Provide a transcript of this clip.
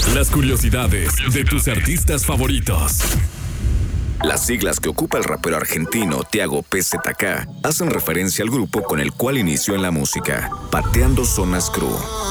Las curiosidades de tus artistas favoritos. Las siglas que ocupa el rapero argentino Tiago PZK hacen referencia al grupo con el cual inició en la música, Pateando Zonas Crew.